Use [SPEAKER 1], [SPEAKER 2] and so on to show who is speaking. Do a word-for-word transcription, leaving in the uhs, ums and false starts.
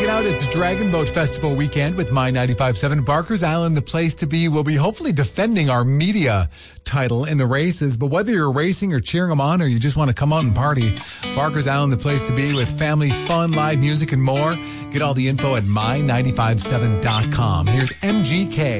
[SPEAKER 1] it out. It's Dragon Boat Festival weekend with My ninety-five point seven. Barker's Island, the place to be. We'll be hopefully defending our media title in the races. But whether you're racing or cheering them on or you just want to come out and party, Barker's Island, the place to be with family fun, live music, and more. Get all the info at my ninety-five point seven dot com. Here's M G K.